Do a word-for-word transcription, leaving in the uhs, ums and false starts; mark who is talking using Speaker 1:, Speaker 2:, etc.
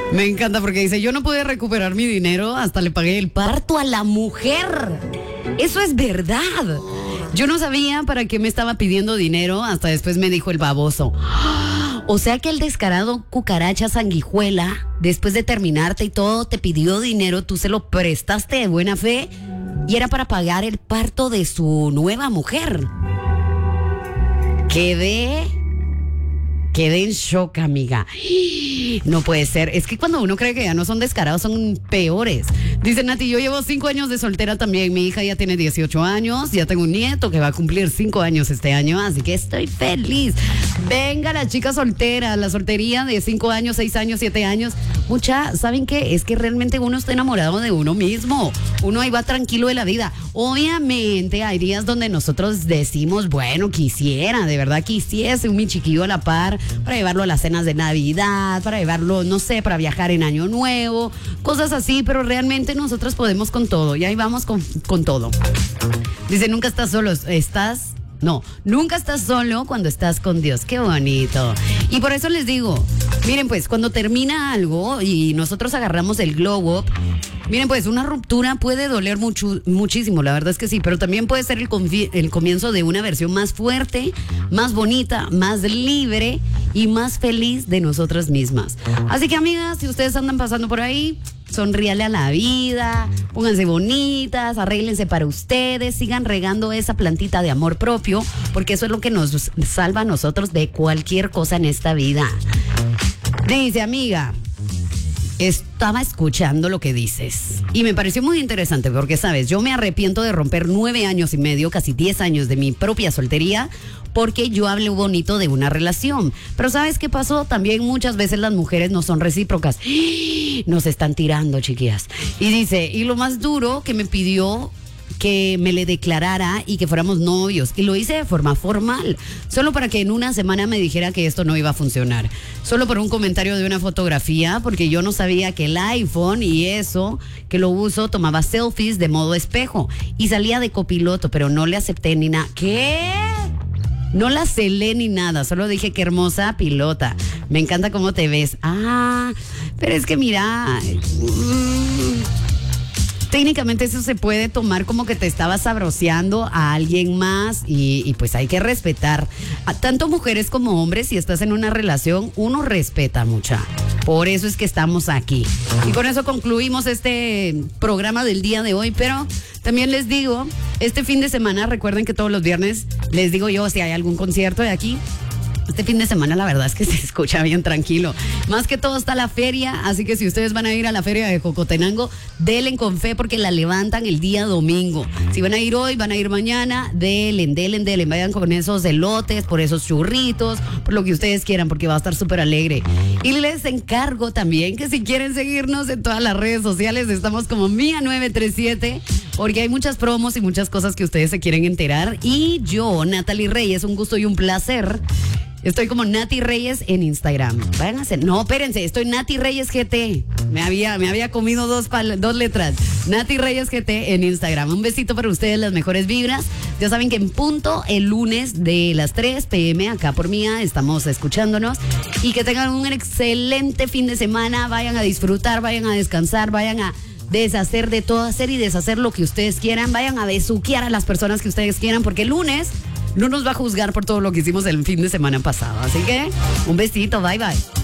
Speaker 1: Me encanta porque dice, yo no pude recuperar mi dinero, hasta le pagué el parto a la mujer. Eso es verdad. Yo no sabía para qué me estaba pidiendo dinero, hasta después me dijo el baboso. O sea que el descarado cucaracha sanguijuela, después de terminarte y todo, te pidió dinero, tú se lo prestaste de buena fe y era para pagar el parto de su nueva mujer. Quedé... Quedé en shock, amiga. No puede ser. Es que cuando uno cree que ya no son descarados, son peores. Dice Nati, yo llevo cinco años de soltera también. Mi hija ya tiene dieciocho años. Ya tengo un nieto que va a cumplir cinco años este año. Así que estoy feliz. Venga, la chica soltera, la soltería de cinco años, seis años, siete años. Mucha, ¿saben qué? Es que realmente uno está enamorado de uno mismo. Uno ahí va tranquilo de la vida. Obviamente hay días donde nosotros decimos, bueno, quisiera, de verdad quisiese un mi chiquillo a la par para llevarlo a las cenas de Navidad, para llevarlo, no sé, para viajar en Año Nuevo, cosas así, pero realmente nosotros podemos con todo y ahí vamos con, con todo. Dice, nunca estás solo, estás... No, nunca estás solo cuando estás con Dios. Qué bonito. Y por eso les digo, miren pues, cuando termina algo y nosotros agarramos el glow up, miren pues, una ruptura puede doler mucho, muchísimo, la verdad es que sí, pero también puede ser el, confi- el comienzo de una versión más fuerte, más bonita, más libre y más feliz de nosotras mismas. Así que, amigas, si ustedes andan pasando por ahí, sonríale a la vida, pónganse bonitas, arréglense para ustedes, sigan regando esa plantita de amor propio, porque eso es lo que nos salva a nosotros de cualquier cosa en esta vida. Dice, amiga, estaba escuchando lo que dices y me pareció muy interesante porque, sabes, yo me arrepiento de romper nueve años y medio, casi diez años de mi propia soltería porque yo hablé bonito de una relación. Pero ¿sabes qué pasó? También muchas veces las mujeres no son recíprocas. Nos están tirando, chiquillas. Y dice, y lo más duro que me pidió que me le declarara y que fuéramos novios. Y lo hice de forma formal, solo para que en una semana me dijera que esto no iba a funcionar. Solo por un comentario de una fotografía, porque yo no sabía que el iPhone y eso, que lo uso, tomaba selfies de modo espejo. Y salía de copiloto, pero no le acepté ni nada. ¿Qué? No la celé ni nada, solo dije qué hermosa pilota. Me encanta cómo te ves. Ah, pero es que mira... Mmm, técnicamente eso se puede tomar como que te estabas sabroseando a alguien más y, y pues hay que respetar. A tanto mujeres como hombres, si estás en una relación, uno respeta mucha. Por eso es que estamos aquí. Y con eso concluimos este programa del día de hoy, pero también les digo, este fin de semana, recuerden que todos los viernes les digo yo si hay algún concierto de aquí. Este fin de semana la verdad es que se escucha bien tranquilo. Más que todo está la feria, así que si ustedes van a ir a la feria de Jocotenango, denle con fe porque la levantan el día domingo. Si van a ir hoy, van a ir mañana, denle, denle, denle. Vayan con esos elotes, por esos churritos, por lo que ustedes quieran, porque va a estar súper alegre. Y les encargo también que si quieren seguirnos en todas las redes sociales, estamos como Mía nueve tres siete, porque hay muchas promos y muchas cosas que ustedes se quieren enterar. Y yo, Natalie Reyes, un gusto y un placer. Estoy como Nati Reyes en Instagram. Vayan a hacer. No, espérense, estoy Nati Reyes G T. Me había, me había comido dos, pal, dos letras. Nati Reyes G T en Instagram. Un besito para ustedes, las mejores vibras. Ya saben que en punto el lunes de las tres p.m. acá por Mía estamos escuchándonos. Y que tengan un excelente fin de semana. Vayan a disfrutar, vayan a descansar, vayan a deshacer de todo, hacer y deshacer lo que ustedes quieran. Vayan a besuquear a las personas que ustedes quieran, porque el lunes no nos va a juzgar por todo lo que hicimos el fin de semana pasado. Así que un besito, bye bye.